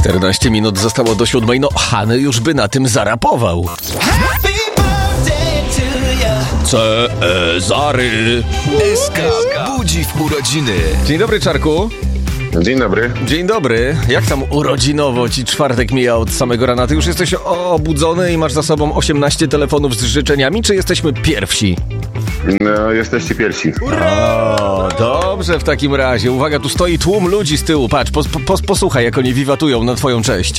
14 minut zostało do 7. No, Hany już by na tym zarapował. Cezary SK budzi w urodziny. Dzień dobry, Czarku. Dzień dobry. Dzień dobry. Jak tam urodzinowo ci czwartek mija od samego rana? Ty już jesteś obudzony i masz za sobą 18 telefonów z życzeniami, czy jesteśmy pierwsi? No, jesteście pierwsi. O, dobrze w takim razie. Uwaga, tu stoi tłum ludzi z tyłu. Patrz, posłuchaj, jak oni wiwatują na twoją cześć.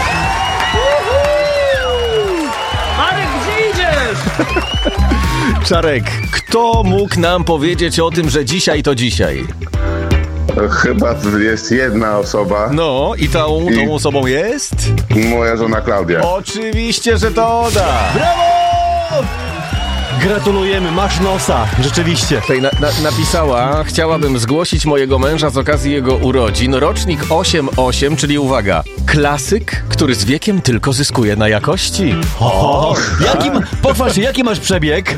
Marek, gdzie idziesz? Czarek, kto mógł nam powiedzieć o tym, że dzisiaj to dzisiaj? Chyba jest jedna osoba. No, i tą osobą jest? Moja żona Klaudia. Oczywiście, że to ona. Brawo! Gratulujemy, masz nosa, rzeczywiście. Tutaj napisała: chciałabym zgłosić mojego męża z okazji jego urodzin. Rocznik 88, czyli uwaga, klasyk, który z wiekiem tylko zyskuje na jakości. Pochwal się, jaki masz przebieg?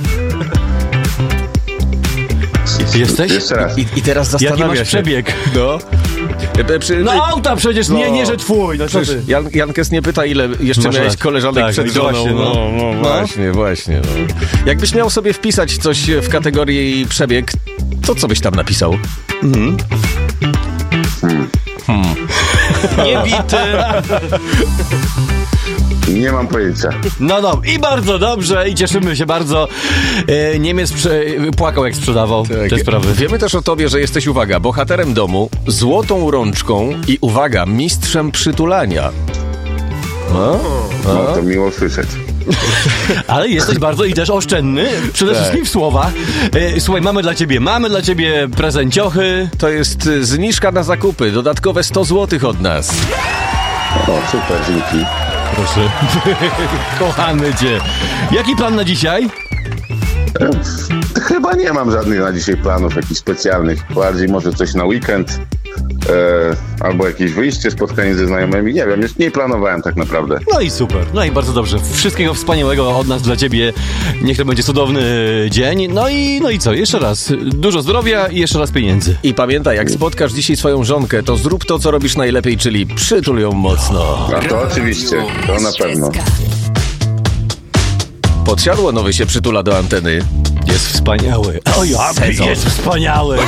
Jesteś? Jeszcze raz. I teraz zastanawiam Jaki masz się. przebieg? No. No auta przecież, nie, że twój. No co Przecież ty? Jankes nie pyta, ile jeszcze Masz miałeś lat. koleżanek Tak, przed no żoną. właśnie, no. Właśnie. No. Jakbyś miał sobie wpisać coś w kategorii przebieg, to co byś tam napisał? Niebity. Nie mam pojęcia. No i bardzo dobrze i cieszymy się bardzo. Niemiec płakał, jak sprzedawał te sprawy. Wiemy też o tobie, że jesteś, uwaga, bohaterem domu, złotą rączką i, uwaga, mistrzem przytulania. No, to miło słyszeć. Ale jesteś bardzo i też oszczędny, przede Tak. wszystkim w słowa. Słuchaj, mamy dla ciebie prezenciochy. To jest zniżka na zakupy, dodatkowe 100 zł od nas. O, super, dzięki. Proszę. Kochamy cię. Jaki plan na dzisiaj? Chyba nie mam żadnych na dzisiaj planów jakichś specjalnych. Bardziej może coś na weekend. Albo jakieś wyjście, spotkanie ze znajomymi. Nie wiem, już nie planowałem tak naprawdę. No i super, no i bardzo dobrze. Wszystkiego wspaniałego od nas dla ciebie. Niech to będzie cudowny dzień. No i co? Jeszcze raz dużo zdrowia i jeszcze raz pieniędzy. I pamiętaj, jak spotkasz dzisiaj swoją żonkę, to zrób to, co robisz najlepiej, czyli przytul ją mocno. A to oczywiście, to na pewno. Podsiadło nowy się przytula do anteny. Jest wspaniały. O ja, jest wspaniały.